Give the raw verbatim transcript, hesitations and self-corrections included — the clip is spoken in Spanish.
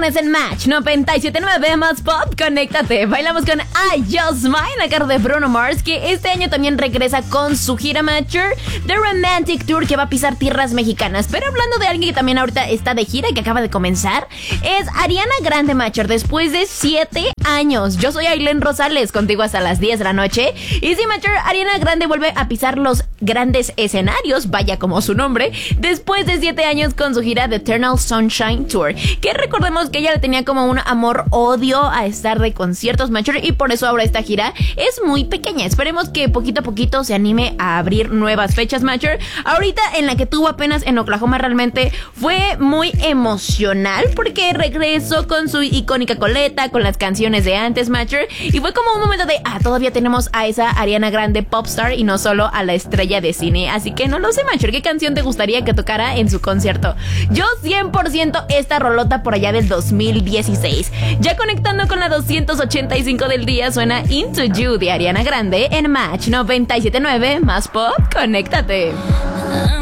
viernes en Match noventa y siete punto nueve más Pop, conéctate. Bailamos con I Just Mine a cargo de Bruno Mars, que este año también regresa con su gira Matcher, The Romantic Tour, que va a pisar tierras mexicanas. Pero hablando de alguien que también ahorita está de gira y que acaba de comenzar, es Ariana Grande Matcher, después de siete años. Yo soy Ailén Rosales, contigo hasta las diez de la noche. Y sí, Matcher, Ariana Grande vuelve a pisar los grandes escenarios, vaya como su nombre, después de siete años con su gira The Eternal Sunshine Tour, que recordemos que ella le tenía como un amor-odio a estar de conciertos, Matcher, y por eso ahora esta gira es muy pequeña. Esperemos que poquito a poquito se anime a abrir nuevas fechas, Matcher. Ahorita en la que tuvo apenas en Oklahoma realmente fue muy emocional, porque regresó con su icónica coleta, con las canciones de antes, Matcher, y fue como un momento de, ah, todavía tenemos a esa Ariana Grande popstar y no solo a la estrella de cine. Así que no lo sé, Matcher, ¿qué canción te gustaría que tocara en su concierto? Yo cien por ciento esta rolota por allá del dos mil dieciséis. Ya conectando con la doscientos ochenta y cinco del día, suena Into You de Ariana Grande en Match noventa y siete punto nueve más Pop, conéctate.